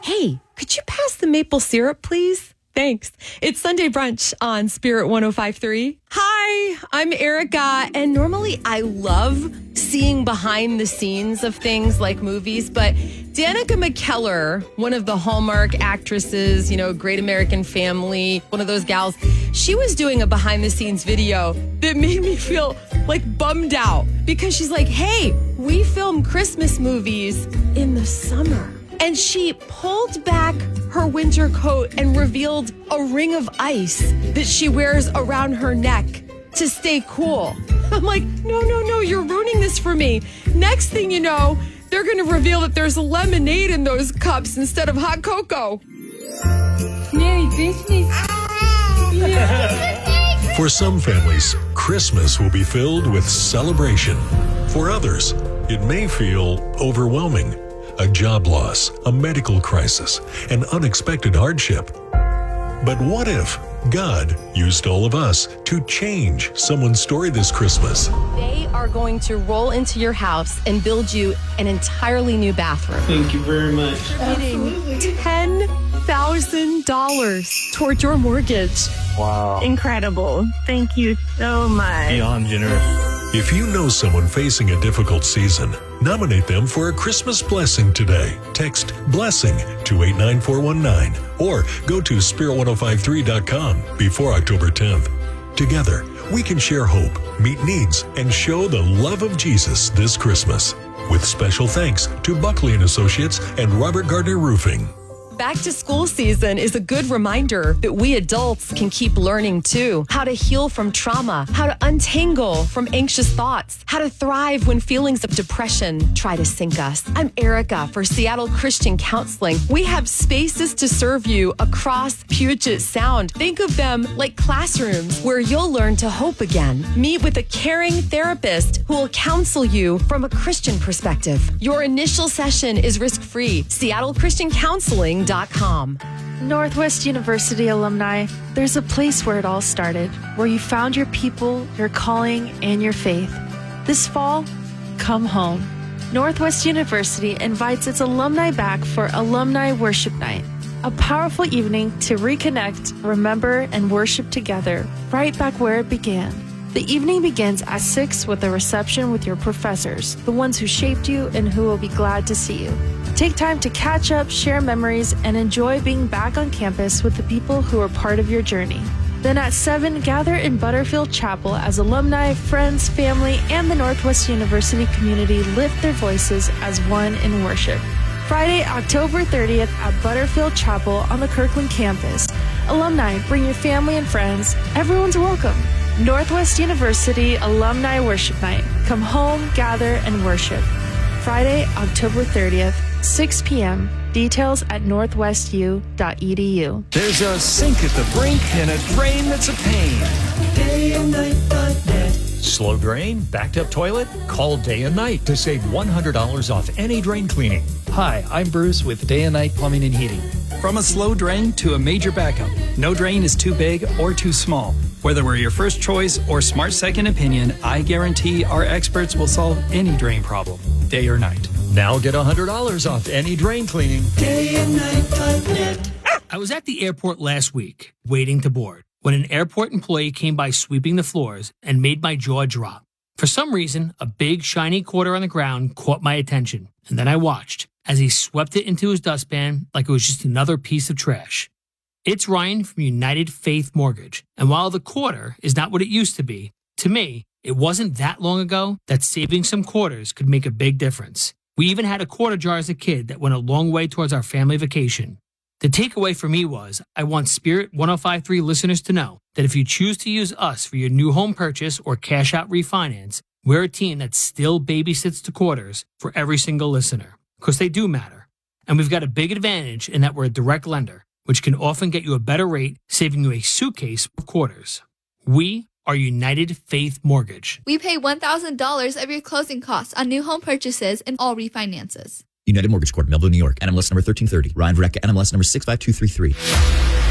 Hey, could you pass the maple syrup, please? Thanks. It's Sunday Brunch on Spirit 105.3. Hi, I'm Erica, and normally I love seeing behind the scenes of things like movies, but Danica McKellar, one of the Hallmark actresses, Great American Family, one of those gals, she was doing a behind the scenes video that made me feel like bummed out because she's like, hey, we film Christmas movies in the summer. And she pulled back her winter coat and revealed a ring of ice that she wears around her neck to stay cool. I'm like, no, you're ruining this for me. Next thing you know, they're going to reveal that there's lemonade in those cups instead of hot cocoa. Merry Christmas. For some families, Christmas will be filled with celebration. For others, it may feel overwhelming. A job loss, a medical crisis, an unexpected hardship. But what if God used all of us to change someone's story this Christmas? They are going to roll into your house and build you an entirely new bathroom. Thank you very much. Getting $10,000 toward your mortgage. Wow. Incredible. Thank you so much. Beyond generous. If you know someone facing a difficult season, nominate them for a Christmas blessing today. Text BLESSING to 89419 or go to spirit1053.com before October 10th. Together, we can share hope, meet needs, and show the love of Jesus this Christmas. With special thanks to Buckley & Associates and Robert Gardner Roofing. Back to school season is a good reminder that we adults can keep learning too. How to heal from trauma, how to untangle from anxious thoughts, how to thrive when feelings of depression try to sink us. I'm Erica for Seattle Christian Counseling. We have spaces to serve you across Puget Sound. Think of them like classrooms where you'll learn to hope again. Meet with a caring therapist who will counsel you from a Christian perspective. Your initial session is risk-free. SeattleChristianCounseling.com. Northwest University alumni, there's a place where it all started, where you found your people, your calling, and your faith. This fall, come home. Northwest University invites its alumni back for Alumni Worship Night, a powerful evening to reconnect, remember, and worship together, right back where it began. The evening begins at 6 with a reception with your professors, the ones who shaped you and who will be glad to see you. Take time to catch up, share memories, and enjoy being back on campus with the people who are part of your journey. Then at 7, gather in Butterfield Chapel as alumni, friends, family, and the Northwest University community lift their voices as one in worship. Friday, October 30th at Butterfield Chapel on the Kirkland campus. Alumni, bring your family and friends. Everyone's welcome. Northwest University Alumni Worship Night. Come home, gather, and worship. Friday, October 30th, 6 p.m. Details at northwestu.edu. There's a sink at the brink and a drain that's a pain. DayandNight.net. Slow drain? Backed up toilet? Call Day and Night to save $100 off any drain cleaning. Hi, I'm Bruce with Day and Night Plumbing and Heating. From a slow drain to a major backup, no drain is too big or too small. Whether we're your first choice or smart second opinion, I guarantee our experts will solve any drain problem, day or night. Now get $100 off any drain cleaning. DayandNight.net. I was at the airport last week, waiting to board, when an airport employee came by sweeping the floors and made my jaw drop. For some reason, a big, shiny quarter on the ground caught my attention, and then I watched as he swept it into his dustpan like it was just another piece of trash. It's Ryan from United Faith Mortgage, and while the quarter is not what it used to be, to me, it wasn't that long ago that saving some quarters could make a big difference. We even had a quarter jar as a kid that went a long way towards our family vacation. The takeaway for me was, I want Spirit 105.3 listeners to know that if you choose to use us for your new home purchase or cash out refinance, we're a team that still babysits the quarters for every single listener, because they do matter. And we've got a big advantage in that we're a direct lender, which can often get you a better rate, saving you a suitcase of quarters. We are United Faith Mortgage. We pay $1,000 of your closing costs on new home purchases and all refinances. United Mortgage Corp, Melville, New York. NMLS number 1330. Ryan Verrecka, NMLS number 65233.